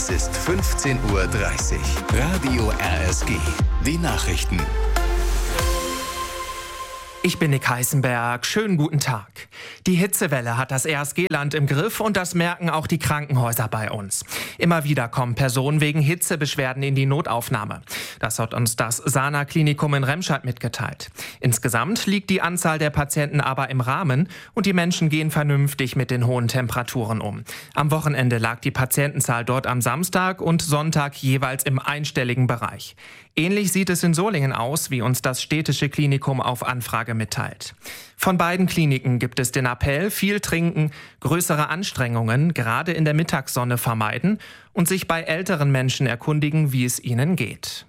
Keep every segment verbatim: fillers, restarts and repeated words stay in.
Es ist fünfzehn Uhr dreißig. Radio R S G. Die Nachrichten. Ich bin Nick Heißenberg. Schönen guten Tag. Die Hitzewelle hat das R S G-Land im Griff und das merken auch die Krankenhäuser bei uns. Immer wieder kommen Personen wegen Hitzebeschwerden in die Notaufnahme. Das hat uns das Sana-Klinikum in Remscheid mitgeteilt. Insgesamt liegt die Anzahl der Patienten aber im Rahmen und die Menschen gehen vernünftig mit den hohen Temperaturen um. Am Wochenende lag die Patientenzahl dort am Samstag und Sonntag jeweils im einstelligen Bereich. Ähnlich sieht es in Solingen aus, wie uns das städtische Klinikum auf Anfrage mitteilt. Von beiden Kliniken gibt es den Appell, viel trinken, größere Anstrengungen, gerade in der Mittagssonne vermeiden und sich bei älteren Menschen erkundigen, wie es ihnen geht.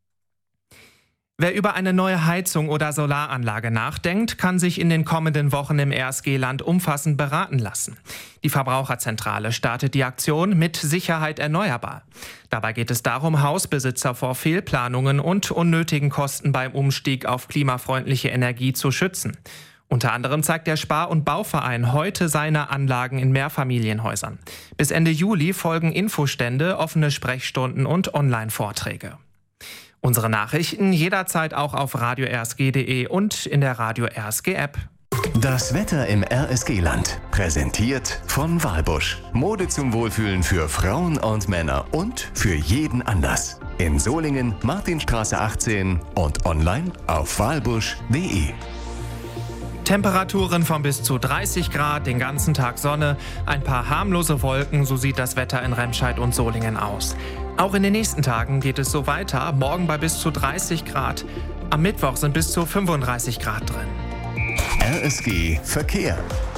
Wer über eine neue Heizung oder Solaranlage nachdenkt, kann sich in den kommenden Wochen im R S G-Land umfassend beraten lassen. Die Verbraucherzentrale startet die Aktion mit Sicherheit erneuerbar. Dabei geht es darum, Hausbesitzer vor Fehlplanungen und unnötigen Kosten beim Umstieg auf klimafreundliche Energie zu schützen. Unter anderem zeigt der Spar- und Bauverein heute seine Anlagen in Mehrfamilienhäusern. Bis Ende Juli folgen Infostände, offene Sprechstunden und Online-Vorträge. Unsere Nachrichten jederzeit auch auf radio r s g punkt d e und in der Radio R S G App. Das Wetter im R S G-Land. Präsentiert von Walbusch. Mode zum Wohlfühlen für Frauen und Männer und für jeden Anlass. In Solingen, Martinstraße achtzehn und online auf walbusch punkt d e. Temperaturen von bis zu dreißig Grad, den ganzen Tag Sonne, ein paar harmlose Wolken, so sieht das Wetter in Remscheid und Solingen aus. Auch in den nächsten Tagen geht es so weiter, morgen bei bis zu dreißig Grad. Am Mittwoch sind bis zu fünfunddreißig Grad drin. R S G Verkehr.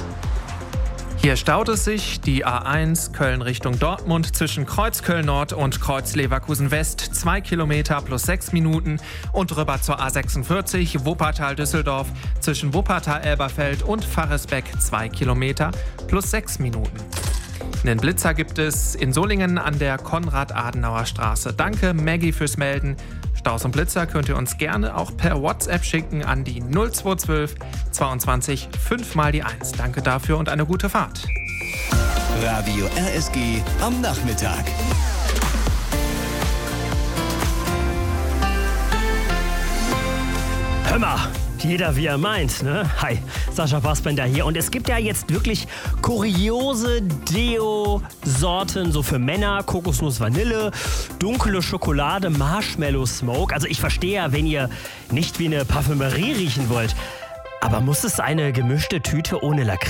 Hier staut es sich, die A eins Köln Richtung Dortmund zwischen Kreuz Köln Nord und Kreuz Leverkusen West zwei Kilometer plus sechs Minuten und rüber zur A sechsundvierzig Wuppertal Düsseldorf zwischen Wuppertal Elberfeld und Pfarresbeck zwei Kilometer plus sechs Minuten. Einen Blitzer gibt es in Solingen an der Konrad-Adenauer-Straße. Danke Maggie fürs Melden. Staus und Blitzer könnt ihr uns gerne auch per WhatsApp schicken an die null zwei eins zwei zweiundzwanzig fünf mal die eins. Danke dafür und eine gute Fahrt. Radio R S G am Nachmittag. Hör mal, jeder wie er meint, ne? Hi, Sascha Fassbender hier. Und es gibt ja jetzt wirklich kuriose Deo-Sorten, so für Männer, Kokosnuss Vanille, dunkle Schokolade, Marshmallow Smoke. Also ich verstehe ja, wenn ihr nicht wie eine Parfümerie riechen wollt. Aber muss es eine gemischte Tüte ohne Lakritz